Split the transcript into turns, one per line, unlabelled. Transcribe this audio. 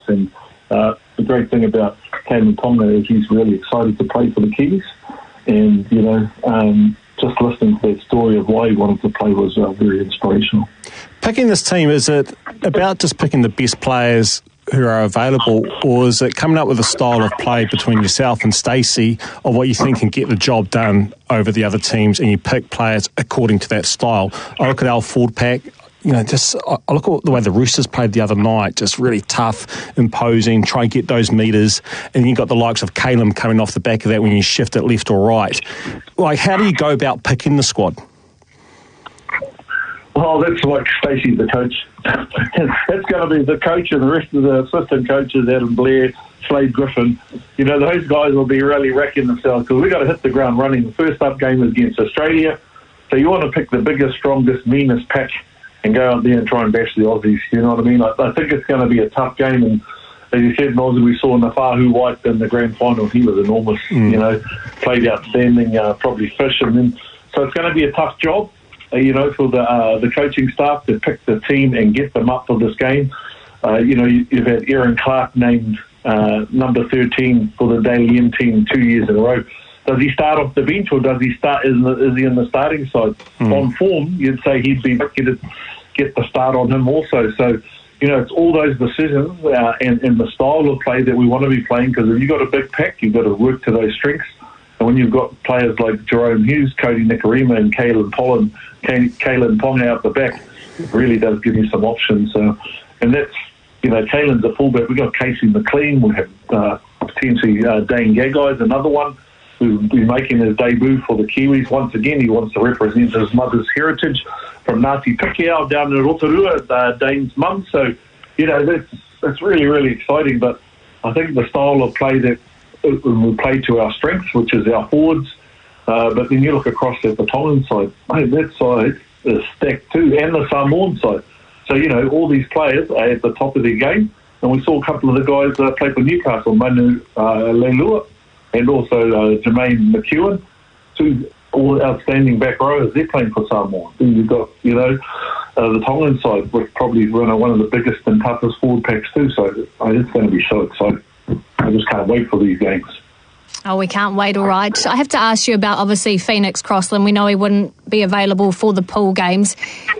And the great thing about Kalyn Ponga is he's really excited to play for the Kiwis. And, just listening to that story of why he wanted to play was very inspirational.
Picking this team, is it about just picking the best players who are available, or is it coming up with a style of play between yourself and Stacey of what you think can get the job done over the other teams, and you pick players according to that style? I look at our forward pack, I look at the way the Roosters played the other night, just really tough, imposing, try and get those metres, and you've got the likes of Kalyn coming off the back of that when you shift it left or right. Like, how do you go about picking the squad?
Well, that's like Stacey's the coach. That's going to be the coach, and the rest of the assistant coaches, Adam Blair, Slade Griffin. Those guys will be really wrecking themselves because we've got to hit the ground running. The first up game is against Australia, so you want to pick the biggest, strongest, meanest pack and go out there and try and bash the Aussies. You know what I mean? I think it's going to be a tough game, and as you said, Aussie, we saw Nafahu White in the grand final. He was enormous. Played outstanding, probably fish, and then so it's going to be a tough job. For the coaching staff to pick the team and get them up for this game. You've had Aaron Clark named number 13 for the Daly M team 2 years in a row. Does he start off the bench, or does he start? Is he in the starting side? On form, you'd say he'd be lucky to get the start on him also. So, it's all those decisions and the style of play that we want to be playing, because if you've got a big pack, you've got to work to those strengths. And when you've got players like Jerome Hughes, Cody Nikorima, and Kalyn Ponga out the back, it really does give you some options. And that's, Kalyn's a fullback. We've got Casey McLean. We have potentially Dane Gagai is another one who'll be making his debut for the Kiwis. Once again, he wants to represent his mother's heritage from Ngāti Pikiao down in Rotorua, Dane's mum. So, that's really, really exciting. But I think the style of play that we play to our strengths, which is our forwards. But then you look across at the Tongan side, that side is stacked too, and the Samoan side. So, all these players are at the top of their game. And we saw a couple of the guys play for Newcastle, Manu Leilua, and also Jermaine McEwen, two all outstanding back rowers. They're playing for Samoa. Then you've got, the Tongan side, which probably one of the biggest and toughest forward packs too. So it's going to be so exciting. I just can't wait for these games.
Oh, we can't wait, all right. I have to ask you about, obviously, Phoenix Crossland. We know he wouldn't be available for the pool games.